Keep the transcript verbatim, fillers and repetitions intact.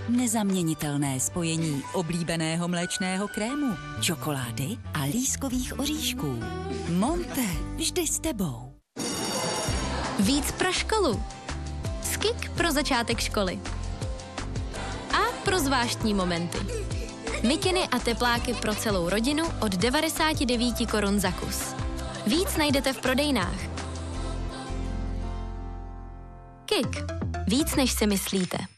Nezaměnitelné spojení oblíbeného mléčného krému, čokolády a lískových oříšků. Monte, vždy s tebou. Víc pro školu. Skik pro začátek školy. A pro zvláštní momenty. Mikiny a tepláky pro celou rodinu od devadesát devět korun za kus. Víc najdete v prodejnách. Kik. Víc než si myslíte.